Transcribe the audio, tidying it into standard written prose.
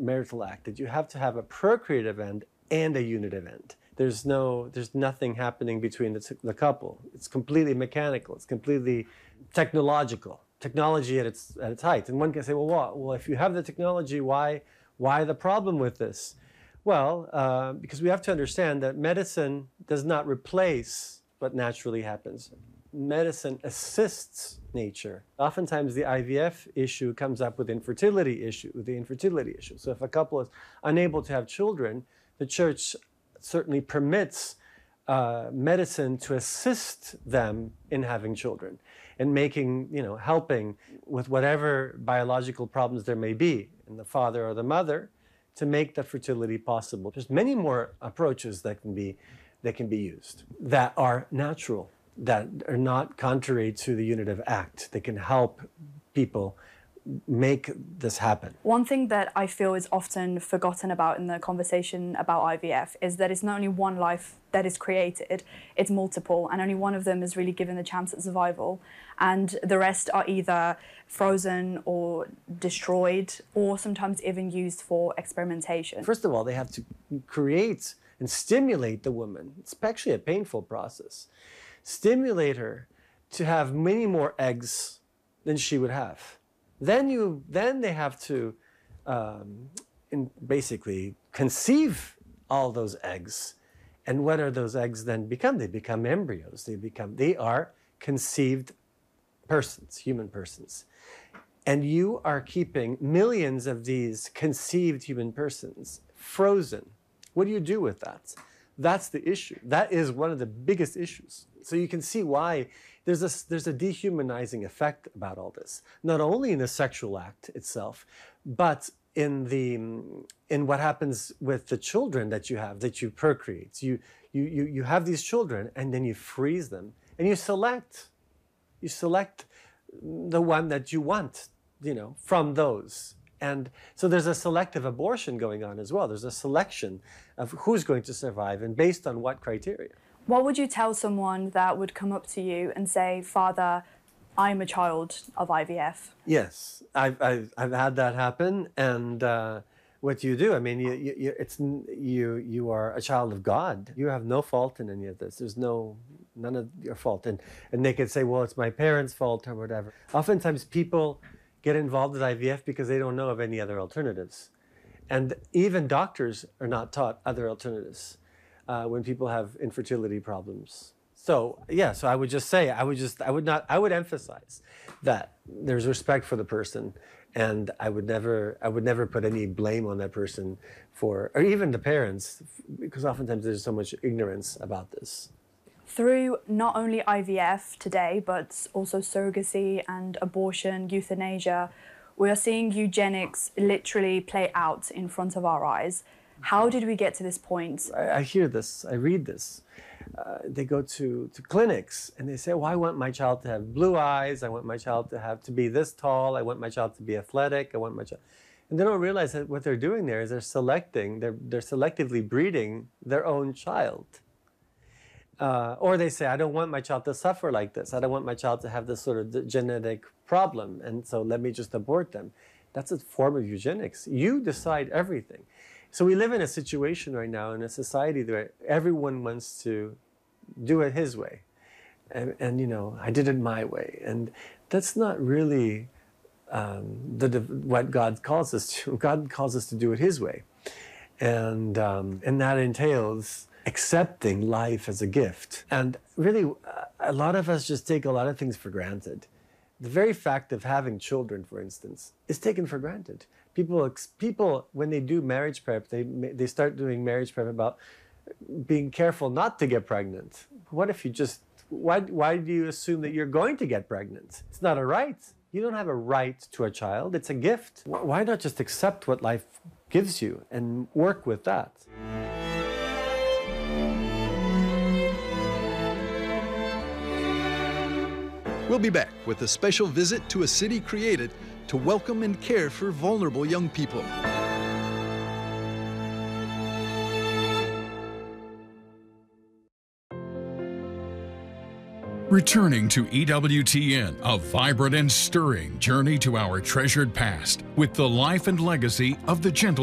marital act, that you have to have a procreative end and a unitive end. There's nothing happening between the couple. It's completely mechanical. It's completely technological. Technology at its height. And one can say, well, what? Well, if you have the technology, why the problem with this? Well, because we have to understand that medicine does not replace what naturally happens. Medicine assists nature. Oftentimes the IVF issue comes up with the infertility issue. So if a couple is unable to have children, the church certainly permits medicine to assist them in having children and making, helping with whatever biological problems there may be in the father or the mother to make that fertility possible. There's many more approaches that can be used that are natural, that are not contrary to the unitive act. They can help people make this happen. One thing that I feel is often forgotten about in the conversation about IVF is that it's not only one life that is created, it's multiple, and only one of them is really given the chance at survival, and the rest are either frozen or destroyed or sometimes even used for experimentation. First of all, they have to create and stimulate the woman. It's actually a painful process. Stimulate her to have many more eggs than she would have. Then they have to basically conceive all those eggs. And what are those eggs then become? They become embryos. They are conceived persons, human persons. And you are keeping millions of these conceived human persons frozen. What do you do with that? That's the issue. That is one of the biggest issues. So you can see why there's a dehumanizing effect about all this, not only in the sexual act itself, but in what happens with the children that you have, that you procreate. You have these children and then you freeze them and you select the one that you want, from those. And so there's a selective abortion going on as well. There's a selection of who's going to survive and based on what criteria. What would you tell someone that would come up to you and say, Father, I'm a child of IVF? Yes, I've had that happen. And what do you do? I mean, you are a child of God. You have no fault in any of this. There's none of your fault. And they could say, well, it's my parents' fault or whatever. Oftentimes people get involved with IVF because they don't know of any other alternatives. And even doctors are not taught other alternatives when people have infertility problems. So yeah, so I would just say, I would emphasize that there's respect for the person, and I would never put any blame on that person or even the parents, because oftentimes there's so much ignorance about this. Through not only IVF today, but also surrogacy and abortion, euthanasia, we are seeing eugenics literally play out in front of our eyes. How did we get to this point? I hear this, I read this. They go to clinics and they say, well, I want my child to have blue eyes, I want my child to be this tall, I want my child to be athletic, I want my child... And they don't realize that what they're doing there is they're selectively breeding their own child. Or they say, I don't want my child to suffer like this. I don't want my child to have this sort of genetic problem, and so let me just abort them. That's a form of eugenics. You decide everything. So we live in a situation right now in a society where everyone wants to do it his way. And I did it my way. And that's not really what God calls us to. God calls us to do it his way. And that entails accepting life as a gift. And really, a lot of us just take a lot of things for granted. The very fact of having children, for instance, is taken for granted. People, when they do marriage prep, they start doing marriage prep about being careful not to get pregnant. What if you just, why do you assume that you're going to get pregnant? It's not a right. You don't have a right to a child. It's a gift. Why not just accept what life gives you and work with that? We'll be back with a special visit to a city created to welcome and care for vulnerable young people. Returning to EWTN, a vibrant and stirring journey to our treasured past with the life and legacy of the gentle